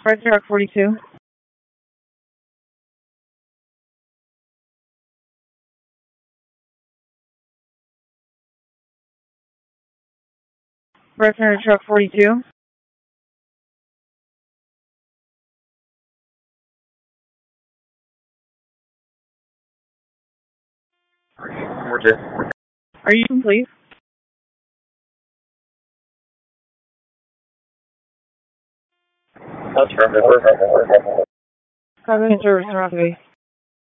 Fire truck 42. Fire truck 42. Are you complete? That's perfect. Copy service, Rockaway.